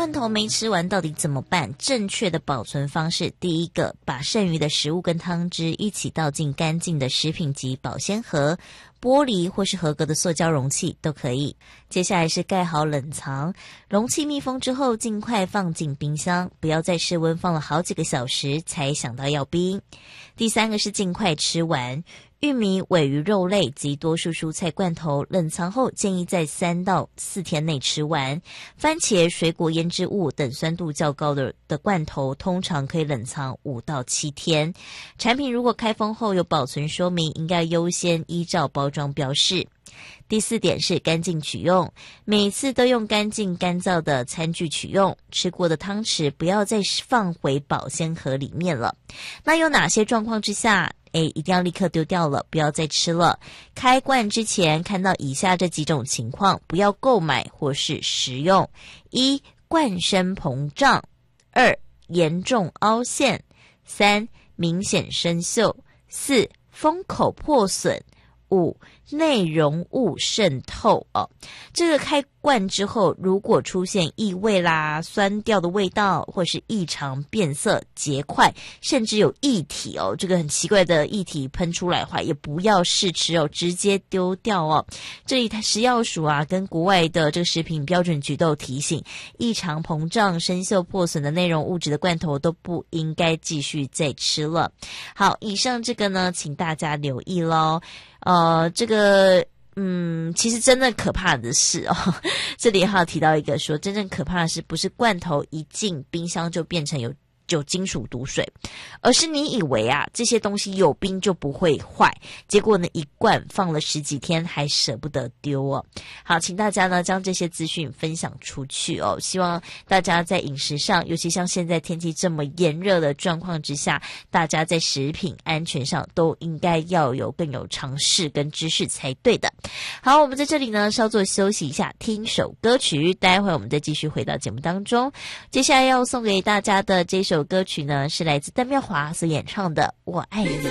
罐头没吃完到底怎么办？正确的保存方式，第一个，把剩余的食物跟汤汁一起倒进干净的食品级保鲜盒，玻璃或是合格的塑胶容器都可以。接下来是盖好冷藏，容器密封之后尽快放进冰箱，不要在室温放了好几个小时才想到要冰。第三个是尽快吃完。玉米、鲔鱼肉类及多数蔬菜罐头冷藏后建议在3到4天内吃完。番茄、水果腌制物等酸度较高的罐头通常可以冷藏5到7天。产品如果开封后有保存说明，应该优先依照包装标示。第4点是干净取用，每次都用干净干燥的餐具取用，吃过的汤匙不要再放回保鲜盒里面了。那有哪些状况之下一定要立刻丢掉了，不要再吃了？开罐之前看到以下这几种情况，不要购买或是食用：1. 罐身膨胀； 2. 严重凹陷； 3. 明显生锈； 4. 封口破损； 5. 内容物渗透这个开罐之后，如果出现异味啦、酸掉的味道，或是异常变色、结块，甚至有液体这个很奇怪的液体喷出来的话，也不要试吃直接丢掉这里食药署跟国外的这个食品标准局都有提醒，异常膨胀、生锈、破损的内容物质的罐头都不应该继续再吃了。好，以上这个呢，请大家留意咯。这个其实真正可怕的是这里还有提到一个说，真正可怕的是不是罐头一进冰箱就变成有金属毒水，而是你以为这些东西有冰就不会坏，结果呢一罐放了10几天还舍不得丢好，请大家呢将这些资讯分享出去希望大家在饮食上，尤其像现在天气这么炎热的状况之下，大家在食品安全上都应该要更有常识跟知识才对的。好，我们在这里呢稍作休息一下，听首歌曲，待会我们再继续回到节目当中。接下来要送给大家的这首歌曲呢，是来自邓妙华所演唱的《我爱你》。